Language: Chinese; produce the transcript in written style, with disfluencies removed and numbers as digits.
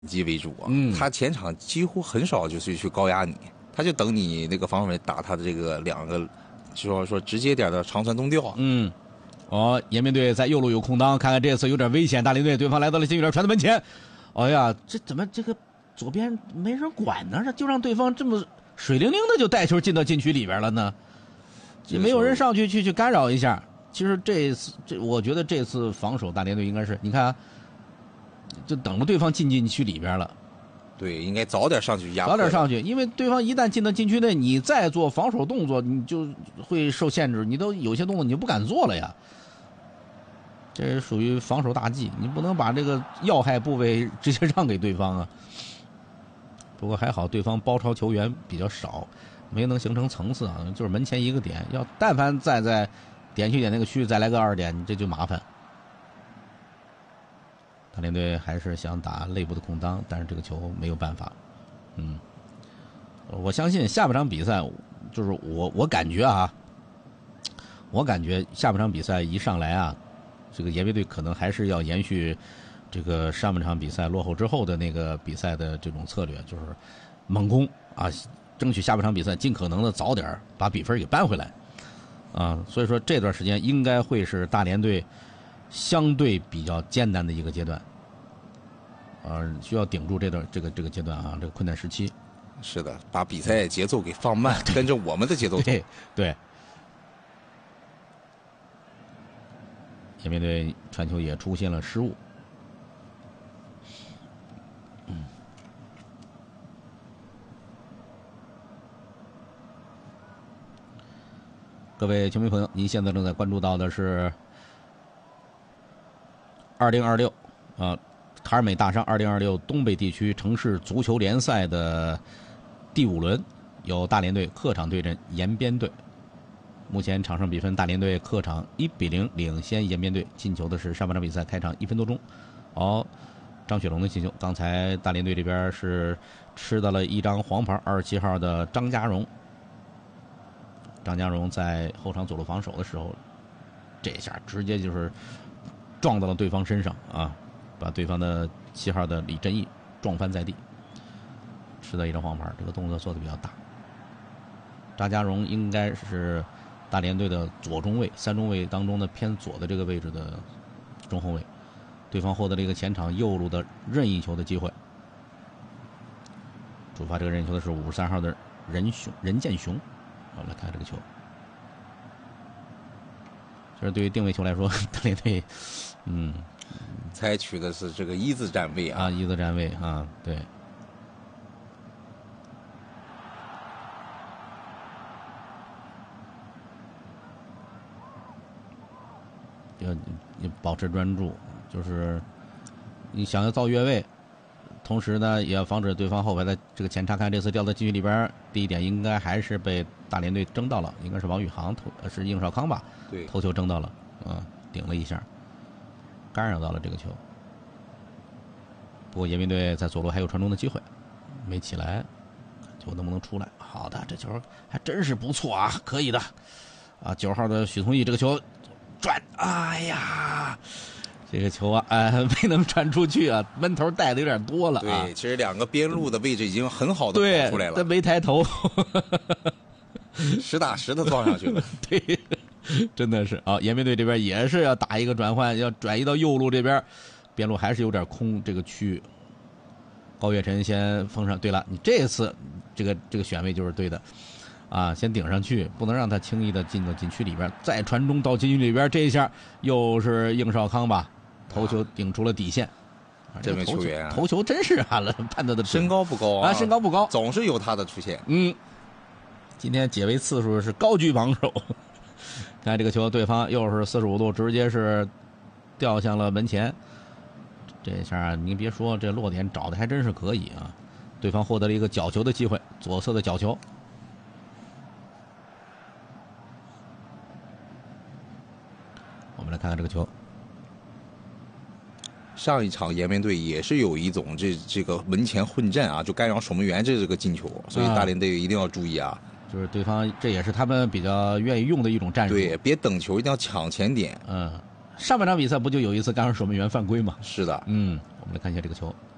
击为主啊，他前场几乎很少就是去高压你，他就等你那个防守人打他的这个两个，说直接点的长传中调。 延边队在右路有空当，看看这次有点危险，大连队对方来到了禁区点，传到门前。哎呀，这怎么这个左边没人管呢？就让对方这么水灵灵的就带球进到禁区里边了呢？也没有人上去干扰一下。其实我觉得这次防守大连队应该是，你看啊，就等着对方进禁区里边了。 对，应该早点上去压迫。 早点上去，因为对方一旦进到禁区内，你再做防守动作，你就会受限制，你都有些动作你就不敢做了呀。这是属于防守大忌，你不能把这个要害部位直接让给对方啊。不过还好，对方包抄球员比较少，没能形成层次啊，就是门前一个点，要但凡再在点去点那个区域再来个2点，你这就麻烦。大连队还是想打内部的空当，但是这个球没有办法。我相信下半场比赛，就是我感觉啊，下半场比赛一上来啊，这个延边队可能还是要延续这个上半场比赛落后之后的那个比赛的这种策略，就是猛攻啊，争取下半场比赛尽可能的早点把比分给扳回来啊。所以说这段时间应该会是大连队相对比较艰难的一个阶段，需要顶住这个阶段啊，这个困难时期。 是的，把比赛节奏给放慢，跟着我们的节奏走。 对。延边队传球也出现了失误。各位球迷朋友，您现在正在关注到的是2026卡尔美大商2026东北地区城市足球联赛的第5轮，由大连队客场对阵延边队。目前场上比分，大连队客场1-0领先延边队，进球的是上半场比赛开场1分多钟。张雪龙的进球，刚才大连队这边是吃到了一张黄牌，27号的张家荣。张家荣在后场左路防守的时候，这下直接就是撞到了对方身上啊，把对方的7号的李振义撞翻在地，吃到一张黄牌，这个动作做的比较大。张家荣应该是大连队的左中卫，3中卫当中的偏左的这个位置的中后卫。对方获得了一个前场右路的任意球的机会，主罚这个任意球的是53号的任建雄。我们来看这个球，这是对于定位球来说，大连队采取的是这个一字站位啊， 一字站位啊，对。要保持专注，就是你想要造越位，同时呢也要防止对方后排的这个前插。看这次掉到禁区里边，第一点应该还是被大连队争到了，应该是王宇航是应少康吧？ 对， 头球争到了，顶了一下，干扰到了这个球。不过延边队在左路还有传中的机会，没起来，球能不能出来？好的，这球还真是不错啊，可以的啊！9号的许从义这个球转，哎呀，这个球啊，没能传出去啊，闷头带的有点多了啊。 对，其实2个边路的位置已经很好的跑出来了， 对，他没抬头， 实打实的撞上去了。 对，真的是啊！延边队这边也是要打一个转换，要转移到右路这边，边路还是有点空这个区域。高岳晨先封上，对了，你这次这个选位就是对的。先顶上去，不能让他轻易的进到禁区里边，再传中到禁区里边，这一下又是应少康吧，头球顶出了底线。 这位球员头球真是判断的身高不高身高不高， 总是有他的出现。 今天解围次数是高居榜首。看这个球，对方又是45度，直接是掉向了门前。这下你别说，这落点找的还真是可以啊！对方获得了一个角球的机会，左侧的角球。我们来看看这个球。 上一场延边队也是有一种这个门前混战啊，就干扰守门员这个进球，所以大连队一定要注意啊。 就是对方这也是他们比较愿意用的一种战术。 对，别等球，一定要抢前点。 上半场比赛不就有一次干扰守门员犯规吗？ 是的。 我们来看一下这个球。